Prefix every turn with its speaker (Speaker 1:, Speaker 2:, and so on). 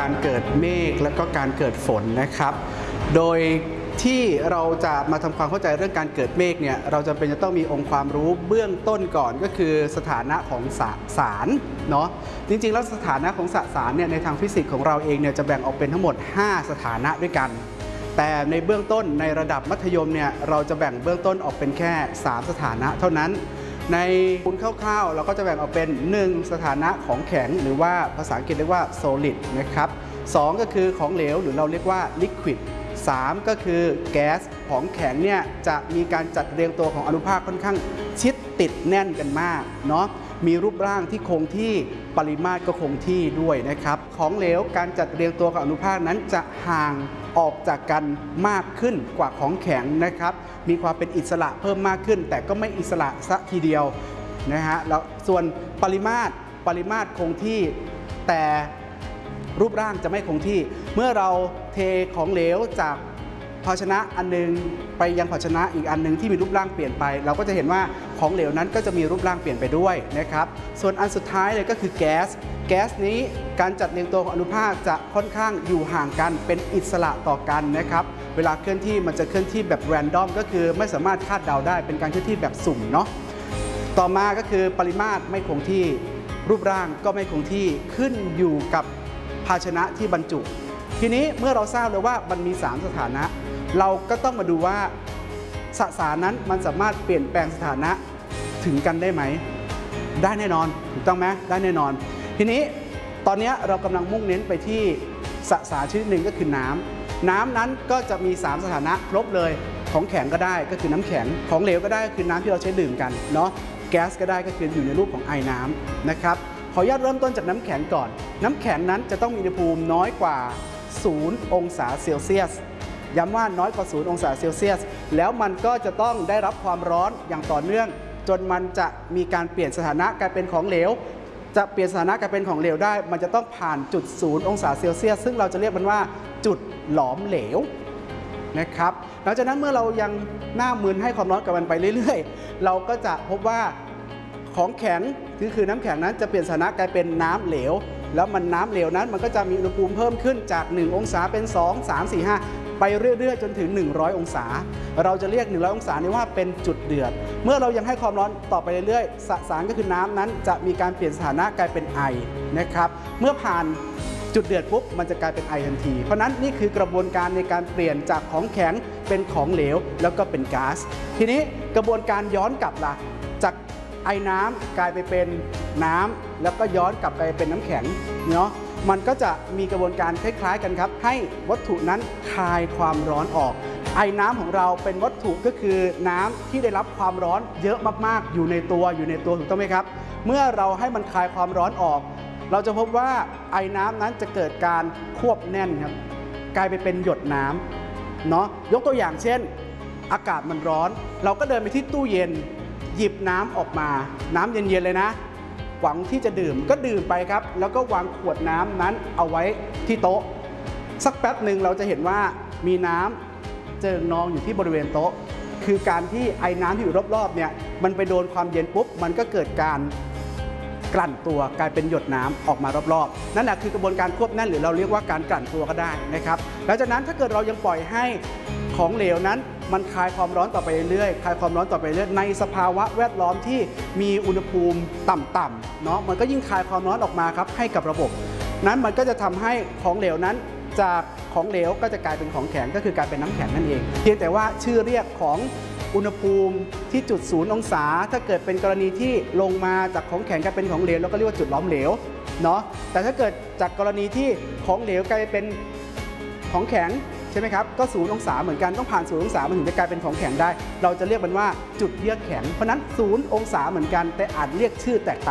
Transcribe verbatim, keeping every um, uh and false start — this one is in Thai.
Speaker 1: การเกิดเมฆและก็การเกิดฝนนะครับโดยที่เราจะมาทำความเข้าใจเรื่องการเกิดเมฆเนี่ยเราจำเป็นจะต้องมีองค์ความรู้เบื้องต้นก่อนก็คือสถานะของสสารเนาะจริงๆแล้วสถานะของสสารเนี่ยในทางฟิสิกส์ของเราเองเนี่ยจะแบ่งออกเป็นทั้งหมดห้าสถานะด้วยกันแต่ในเบื้องต้นในระดับมัธยมเนี่ยเราจะแบ่งเบื้องต้นออกเป็นแค่สามสถานะเท่านั้นในคุณคร่าวๆเราก็จะแบ่งออกเป็นหนึ่งสถานะของแข็งหรือว่าภาษาอังกฤษเรียกว่า solid นะครับสองก็คือของเหลวหรือเราเรียกว่า liquid สามก็คือแก๊สของแข็งเนี่ยจะมีการจัดเรียงตัวของอนุภาคค่อนข้างชิดติดแน่นกันมากเนาะมีรูปร่างที่คงที่ปริมาตรก็คงที่ด้วยนะครับของเหลวการจัดเรียงตัวของอนุภาคนั้นจะห่างออกจากกันมากขึ้นกว่าของแข็งนะครับมีความเป็นอิสระเพิ่มมากขึ้นแต่ก็ไม่อิสระซะทีเดียวนะฮะแล้วส่วนปริมาตรปริมาตรคงที่แต่รูปร่างจะไม่คงที่เมื่อเราเทของเหลวจากภาชนะอันนึงไปยังภาชนะอีกอันนึงที่มีรูปร่างเปลี่ยนไปเราก็จะเห็นว่าของเหลวนั้นก็จะมีรูปร่างเปลี่ยนไปด้วยนะครับส่วนอันสุดท้ายเลยก็คือแก๊สแก๊สนี้การจัดเรียงตัวของอนุภาคจะค่อนข้างอยู่ห่างกันเป็นอิสระต่อกันนะครับเวลาเคลื่อนที่มันจะเคลื่อนที่แบบแรนดอมก็คือไม่สามารถคาดเดาได้เป็นการเคลื่อนที่แบบสุ่มเนาะต่อมาก็คือปริมาตรไม่คงที่รูปร่างก็ไม่คงที่ขึ้นอยู่กับภาชนะที่บรรจุทีนี้เมื่อเราทราบแล้วว่ามันมีสามสถานะเราก็ต้องมาดูว่าสสารนั้นมันสามารถเปลี่ยนแปลงสถานะถึงกันได้ไหมได้แน่นอนถูกต้องไหมได้แน่นอนทีนี้ตอนนี้เรากำลังมุ่งเน้นไปที่สสารชนิดหนึ่งก็คือน้ำน้ำนั้นก็จะมีสามสถานะครบเลยของแข็งก็ได้ก็คือน้ำแข็งของเหลวก็ได้ก็คือน้ำที่เราใช้ดื่มกันเนาะแก๊สก็ได้ก็คืออยู่ในรูปของไอน้ำนะครับขออนุญาตเริ่มต้นจากน้ำแข็งก่อนน้ำแข็งนั้นจะต้องมีอุณหภูมิน้อยกว่าศูนย์องศาเซลเซียสย้ำว่าน้อยกว่าศูนย์องศาเซลเซียสแล้วมันก็จะต้องได้รับความร้อนอย่างต่อเนื่องจนมันจะมีการเปลี่ยนสถานะกลายเป็นของเหลวจะเปลี่ยนสถานะกลายเป็นของเหลวได้มันจะต้องผ่านจุดศูนย์องศาเซลเซียสซึ่งเราจะเรียกมันว่าจุดหลอมเหลวนะครับหลังจากนั้นเมื่อเรายังหน้ามึนให้ความร้อนกับมันไปเรื่อยๆเราก็จะพบว่าของแข็งคือคือน้ำแข็งนั้นจะเปลี่ยนสถานะกลายเป็นน้ำเหลวแล้วมันน้ำเหลวนั้นมันก็จะมีอุณหภูมิเพิ่มขึ้นจากหนึ่งองศาเป็นสอง สาม สี่ ห้าไปเรื่อยๆจนถึงหนึ่งร้อยองศาเราจะเรียกหนึ่งร้อยองศานี้ว่าเป็นจุดเดือดเมื่อเรายังให้ความร้อนต่อไปเรื่อยๆสสารก็คือน้ำนั้นจะมีการเปลี่ยนสถานะกลายเป็นไอนะครับเมื่อผ่านจุดเดือดปุ๊บมันจะกลายเป็นไอทันทีเพราะนั้นนี่คือกระบวนการในการเปลี่ยนจากของแข็งเป็นของเหลวแล้วก็เป็นก๊าซทีนี้กระบวนการย้อนกลับล่ะจากไอน้ำกลายไปเป็นน้ำแล้วก็ย้อนกลับไปเป็นน้ำแข็งเนาะมันก็จะมีกระบวนการคล้ายๆกันครับให้วัตถุนั้นคายความร้อนออกไอน้ำของเราเป็นวัตถุก็คือน้ำที่ได้รับความร้อนเยอะมากๆอยู่ในตัวอยู่ในตัวถูกต้องไหมครับเมื่อเราให้มันคายความร้อนออกเราจะพบว่าไอน้ำนั้นจะเกิดการควบแน่นครับกลายไปเป็นหยดน้ำเนาะยกตัวอย่างเช่นอากาศมันร้อนเราก็เดินไปที่ตู้เย็นหยิบน้ำออกมาน้ำเย็นๆเลยนะหวังที่จะดื่มก็ดื่มไปครับแล้วก็วางขวดน้ำนั้นเอาไว้ที่โต๊ะสักแป๊บหนึ่งเราจะเห็นว่ามีน้ำเจิ่งนองอยู่ที่บริเวณโต๊ะคือการที่ไอ้น้ำที่อยู่รอบๆเนี่ยมันไปโดนความเย็นปุ๊บมันก็เกิดการกลั่นตัวกลายเป็นหยดน้ำออกมารอบๆนั่นแหละคือกระบวนการควบแน่นหรือเราเรียกว่าการกลั่นตัวก็ได้นะครับหลังจากนั้นถ้าเกิดเรายังปล่อยให้ของเหลวนั้นมันคายความร้อนต่อไปเรื่อยๆคายความร้อนต่อไปเรื่อยในสภาวะแวดล้อมที่มีอุณหภูมิต่ำๆเนาะมันก็ยิ่งคายความร้อนออกมาครับให้กับระบบนั้นมันก็จะทำให้ของเหลวนั้นจากของเหลวก็จะกลายเป็นของแข็งก็คือกลายเป็นน้ำแข็งนั่นเองเพียงแต่ว่าชื่อเรียกของอุณหภูมิที่จุดศูนย์องศาถ้าเกิดเป็นกรณีที่ลงมาจากของแข็งกลายเป็นของเหลวเราก็เรียกว่าจุดล้อมเหลวเนาะแต่ถ้าเกิดจากกรณีที่ของเหลวกลายเป็นของแข็งใช่ไหมครับก็ศูนย์องศาเหมือนกันต้องผ่านศูนย์องศามันถึงจะกลายเป็นของแข็งได้เราจะเรียกมันว่าจุดเยือกแข็งเพราะนั้นศูนย์องศาเหมือนกันแต่อาจเรียกชื่อแตกต่าง